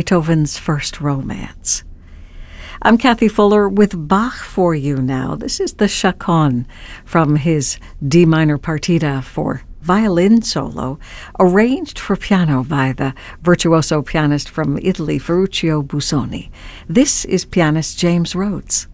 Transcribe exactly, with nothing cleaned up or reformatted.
Beethoven's First Romance. I'm Kathy Fuller with Bach for you now. This is the Chaconne from his D minor partita for violin solo, arranged for piano by the virtuoso pianist from Italy, Ferruccio Busoni. This is pianist James Rhodes.